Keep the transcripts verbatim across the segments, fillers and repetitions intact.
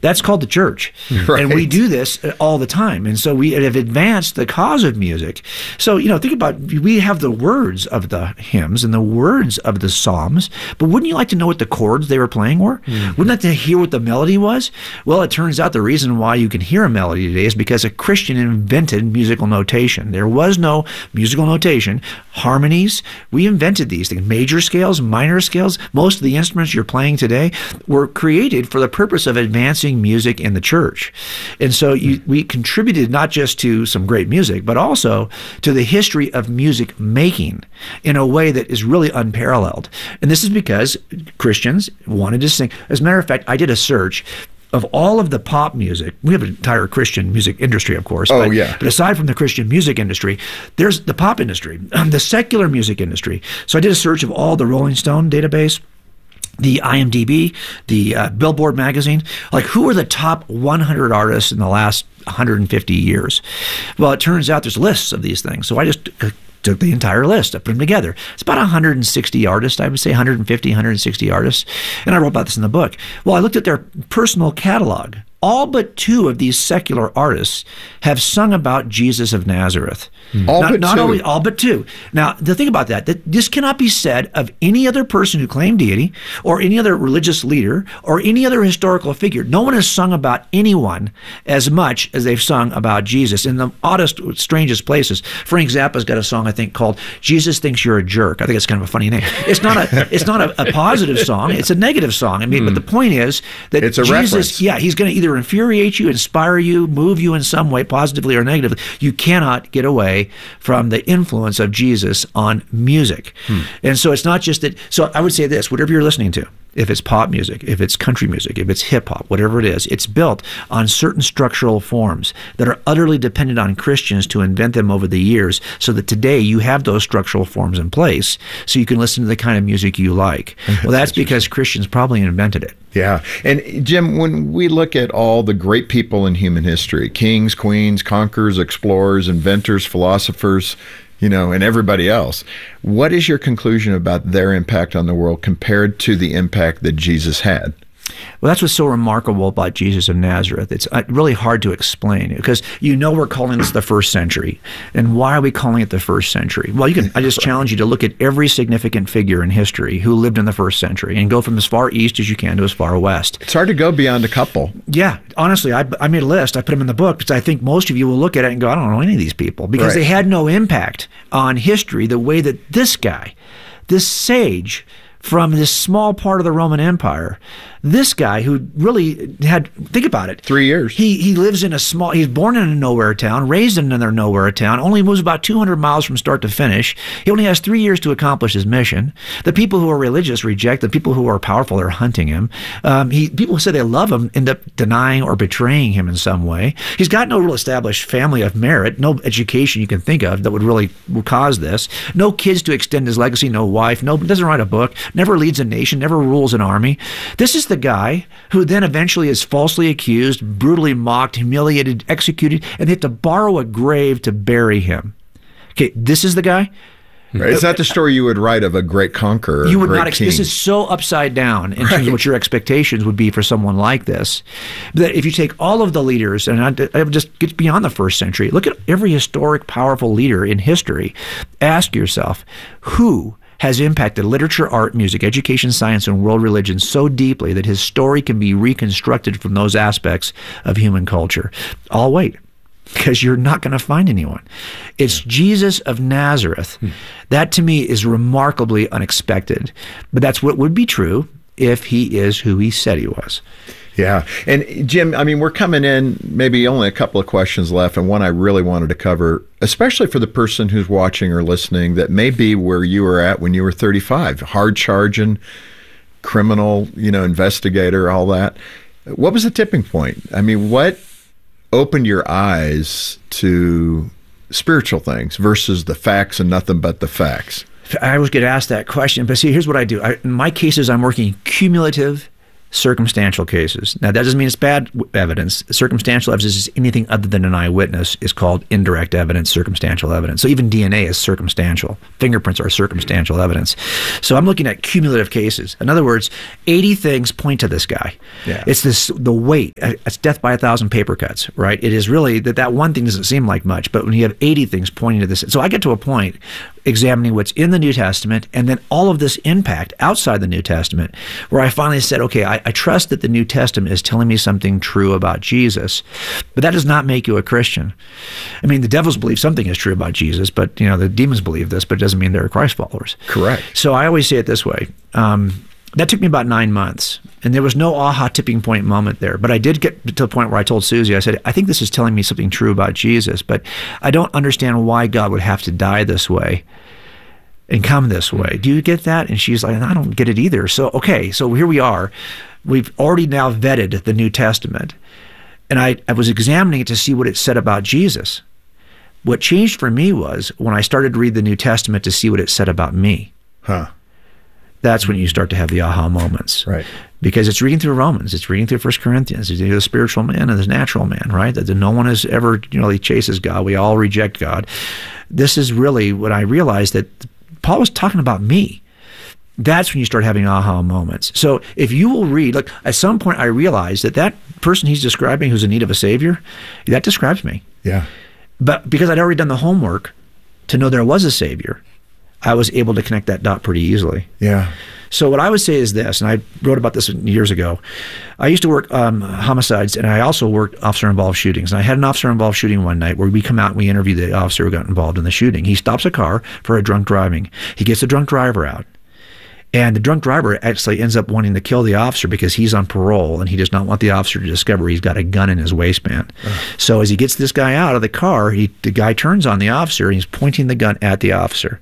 That's called the church. Right. And we do this all the time. And so we have advanced the cause of music. So, you know, think about, we have the words of the hymns and the words of the psalms, but wouldn't you like to know what the chords they were playing were? Mm-hmm. Wouldn't you like to hear what the melody was? Well, it turns out the reason why you can hear a melody today is because a Christian invented musical notation. There was no musical notation. Harmonies, we invented these things. Major scales, minor scales, most of the instruments you're playing today were created for the purpose of advancing music in the church. And so you, we contributed not just to some great music, but also to the history of music making in a way that is really unparalleled. And this is because Christians wanted to sing. As a matter of fact, I did a search of all of the pop music. We have an entire Christian music industry, of course. Oh, but, yeah. But aside from the Christian music industry, there's the pop industry, the secular music industry. So I did a search of all the Rolling Stone database, the I M D B, the uh, Billboard magazine, like who are the top one hundred artists in the last one hundred fifty years? Well, it turns out there's lists of these things. So I just uh, took the entire list, I put them together. It's about one hundred sixty artists, I would say one hundred fifty, one hundred sixty artists. And I wrote about this in the book. Well, I looked at their personal catalog. All but two of these secular artists have sung about Jesus of Nazareth. Mm. All not, but not two. Only, all but two. Now, the thing about that, that this cannot be said of any other person who claimed deity or any other religious leader or any other historical figure. No one has sung about anyone as much as they've sung about Jesus in the oddest, strangest places. Frank Zappa's got a song, I think, called Jesus Thinks You're a Jerk. I think it's kind of a funny name. It's not a it's not a, a positive song. It's a negative song. I mean, mm. but the point is that it's a Jesus, reference. yeah, he's going to either infuriate you, inspire you, move you in some way, positively or negatively. You cannot get away from the influence of Jesus on music. Hmm. And so it's not just that. So I would say this, whatever you're listening to, if it's pop music, if it's country music, if it's hip hop, whatever it is, it's built on certain structural forms that are utterly dependent on Christians to invent them over the years, so that today you have those structural forms in place so you can listen to the kind of music you like. Well, that's because Christians probably invented it. Yeah. And Jim, when we look at all the great people in human history, kings, queens, conquerors, explorers, inventors, philosophers, you know, and everybody else, what is your conclusion about their impact on the world compared to the impact that Jesus had? Well, that's what's so remarkable about Jesus of Nazareth. It's really hard to explain because you know we're calling this the first century. And why are we calling it the first century? Well, you can. I just challenge you to look at every significant figure in history who lived in the first century and go from as far east as you can to as far west. It's hard to go beyond a couple. Yeah. Honestly, I, I made a list. I put them in the book because I think most of you will look at it and go, I don't know any of these people because right. they had no impact on history the way that this guy, this sage from this small part of the Roman Empire, this guy who really had, think about it. Three years. He he lives in a small, he's born in a nowhere town, raised in another nowhere town, only moves about two hundred miles from start to finish. He only has three years to accomplish his mission. The people who are religious reject, the people who are powerful are hunting him. Um, he People who say they love him end up denying or betraying him in some way. He's got no real established family of merit, no education you can think of that would really cause this. No kids to extend his legacy, no wife, no, doesn't write a book, never leads a nation, never rules an army. This is the guy who then eventually is falsely accused, brutally mocked, humiliated, executed, and they have to borrow a grave to bury him. Okay, this is the guy. Right. It's not the story you would write of a great conqueror. You would great not. Ex- king. This is so upside down in right. terms of what your expectations would be for someone like this. That if you take all of the leaders, and I, I would just get beyond the first century, look at every historic, powerful leader in history. Ask yourself, who has impacted literature, art, music, education, science, and world religion so deeply that his story can be reconstructed from those aspects of human culture? I'll wait, because you're not going to find anyone. It's Jesus of Nazareth. Hmm. That, to me, is remarkably unexpected. But that's what would be true if he is who he said he was. Yeah. And Jim, I mean, we're coming in, maybe only a couple of questions left, and one I really wanted to cover, especially for the person who's watching or listening that may be where you were at when you were thirty-five, hard charging, criminal, you know, investigator, all that. What was the tipping point? I mean, what opened your eyes to spiritual things versus the facts and nothing but the facts? I always get asked that question, but see, here's what I do. I, in my cases, I'm working cumulative circumstantial cases. Now, that doesn't mean it's bad evidence. Circumstantial evidence is anything other than an eyewitness is called indirect evidence, circumstantial evidence. So even D N A is circumstantial. Fingerprints are circumstantial evidence. So I'm looking at cumulative cases. In other words, eighty things point to this guy. Yeah. It's this the weight. It's death by a thousand paper cuts, right? It is really that that one thing doesn't seem like much, but when you have eighty things pointing to this. So I get to a point examining what's in the New Testament and then all of this impact outside the New Testament where I finally said, okay, I, I trust that the New Testament is telling me something true about Jesus, but that does not make you a Christian. I mean, the devils believe something is true about Jesus, but you know, the demons believe this, but it doesn't mean they're Christ followers. Correct. So I always say it this way. Um, that took me about nine months, and there was no aha tipping point moment there. But I did get to the point where I told Susie, I said, I think this is telling me something true about Jesus, but I don't understand why God would have to die this way and come this way. Do you get that? And she's like, I don't get it either. So, okay, so here we are. We've already now vetted the New Testament, and I, I was examining it to see what it said about Jesus. What changed for me was when I started to read the New Testament to see what it said about me. Huh. That's when you start to have the aha moments. Right. Because it's reading through Romans, it's reading through First Corinthians, it's reading the spiritual man and the natural man, right? That no one has ever, you know, he chases God. We all reject God. This is really what I realized, that Paul was talking about me. That's when you start having aha moments. So if you will read, like at some point I realized that that person he's describing who's in need of a savior, that describes me. Yeah. But because I'd already done the homework to know there was a savior, I was able to connect that dot pretty easily. Yeah. So what I would say is this, and I wrote about this years ago. I used to work um, homicides, and I also worked officer-involved shootings. And I had an officer-involved shooting one night where we come out and we interview the officer who got involved in the shooting. He stops a car for a drunk driving. He gets the drunk driver out. And the drunk driver actually ends up wanting to kill the officer because he's on parole and he does not want the officer to discover he's got a gun in his waistband. Ugh. So as he gets this guy out of the car, he, the guy turns on the officer and he's pointing the gun at the officer.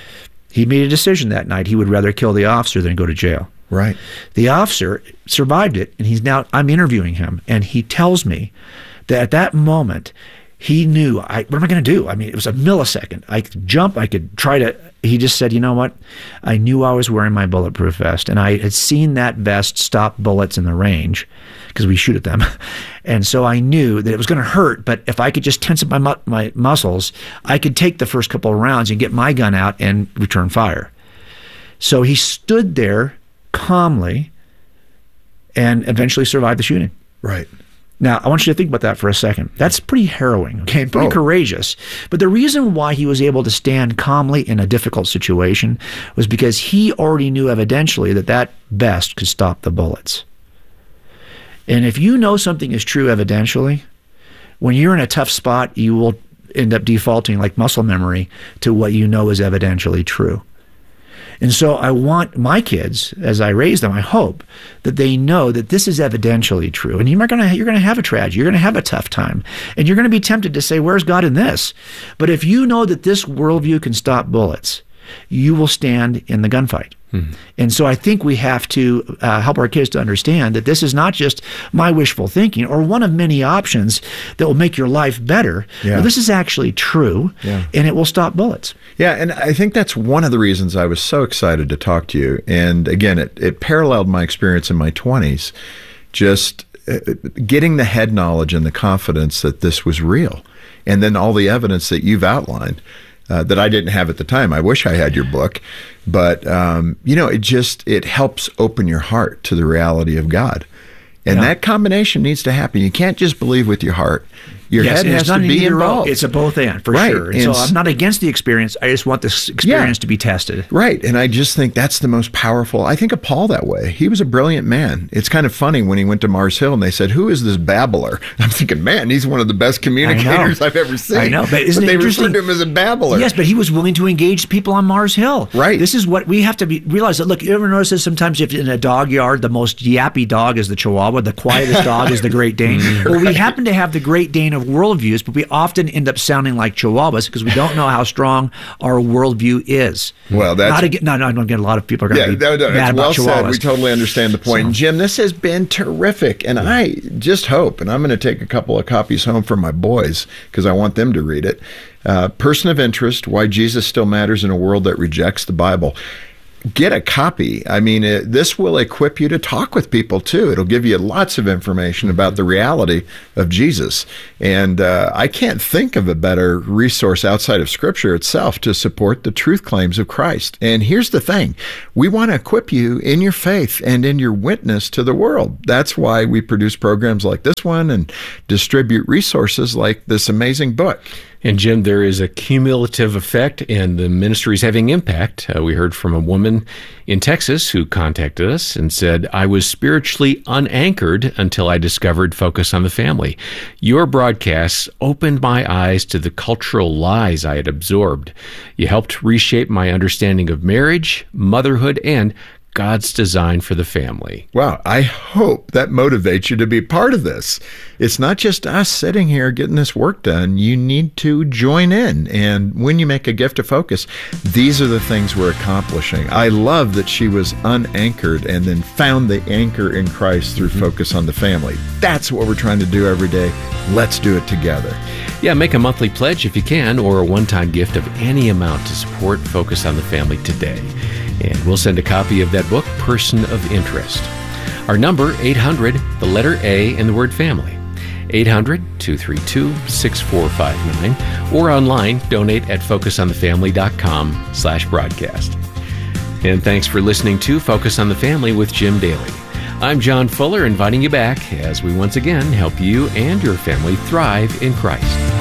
He made a decision that night. He would rather kill the officer than go to jail. Right. The officer survived it, and he's now, I'm interviewing him, and he tells me that at that moment, he knew, I, what am I going to do? I mean, it was a millisecond. I could jump, I could try to, he just said, you know what? I knew I was wearing my bulletproof vest, and I had seen that vest stop bullets in the range, because we shoot at them. And so I knew that it was going to hurt, but if I could just tense up my mu- my muscles, I could take the first couple of rounds and get my gun out and return fire. So he stood there calmly and eventually survived the shooting. Right. Now, I want you to think about that for a second. That's pretty harrowing, okay, and pretty oh. courageous. But the reason why he was able to stand calmly in a difficult situation was because he already knew evidentially that that vest could stop the bullets. And if you know something is true evidentially, when you're in a tough spot, you will end up defaulting like muscle memory to what you know is evidentially true. And so I want my kids, as I raise them, I hope that they know that this is evidentially true. And you're going to you're going to have a tragedy. You're going to have a tough time. And you're going to be tempted to say, where's God in this? But if you know that this worldview can stop bullets, you will stand in the gunfight. Hmm. And so I think we have to uh, help our kids to understand that this is not just my wishful thinking or one of many options that will make your life better. Yeah. But this is actually true, yeah. and it will stop bullets. Yeah, and I think that's one of the reasons I was so excited to talk to you. And again, it, it paralleled my experience in my twenties, just uh, getting the head knowledge and the confidence that this was real. And then all the evidence that you've outlined. Uh, that I didn't have at the time. I wish I had your book, but um, you know, it just it helps open your heart to the reality of God, and yeah. that combination needs to happen. You can't just believe with your heart. Your yes, head has to be involved. It's a both and, for right. sure. And and so I'm not against the experience. I just want this experience yeah. to be tested. Right. And I just think that's the most powerful. I think of Paul that way. He was a brilliant man. It's kind of funny when he went to Mars Hill and they said, who is this babbler? I'm thinking, man, he's one of the best communicators I've ever seen. I know. But isn't but it they interesting? referred to him as a babbler. Yes, but he was willing to engage people on Mars Hill. Right. This is what we have to be, realize that, look, you ever notice this sometimes if in a dog yard, the most yappy dog is the Chihuahua, the quietest dog is the Great Dane. Well, we happen to have the Great Dane of worldviews, but we often end up sounding like Chihuahuas because we don't know how strong our worldview is. Well, that's... Not again, no, no, I don't get a lot of people are going to yeah, be no, no, mad well about Chihuahuas. Said. We totally understand the point. So, and Jim, this has been terrific. And I just hope, and I'm going to take a couple of copies home for my boys because I want them to read it. Uh, Person of Interest, Why Jesus Still Matters in a World That Rejects the Bible. get a copy. I mean, it, this will equip you to talk with people too. It'll give you lots of information about the reality of Jesus. And uh, I can't think of a better resource outside of Scripture itself to support the truth claims of Christ. And here's the thing. We want to equip you in your faith and in your witness to the world. That's why we produce programs like this one and distribute resources like this amazing book. And Jim, there is a cumulative effect, and the ministry is having impact. Uh, we heard from a woman in Texas who contacted us and said, I was spiritually unanchored until I discovered Focus on the Family. Your broadcasts opened my eyes to the cultural lies I had absorbed. You helped reshape my understanding of marriage, motherhood, and God's design for the family. Wow, I hope that motivates you to be part of this. It's not just us sitting here getting this work done. You need to join in. And when you make a gift of Focus, these are the things we're accomplishing. I love that she was unanchored and then found the anchor in Christ through mm-hmm. Focus on the Family. That's what we're trying to do every day. Let's do it together. Yeah, make a monthly pledge if you can, or a one-time gift of any amount to support Focus on the Family today. And we'll send a copy of that book, Person of Interest. Our number, eight hundred, the letter A, and the word family. eight hundred, two three two, six four five nine. Or online, donate at focus on the family dot com slash broadcast. And thanks for listening to Focus on the Family with Jim Daly. I'm John Fuller, inviting you back as we once again help you and your family thrive in Christ.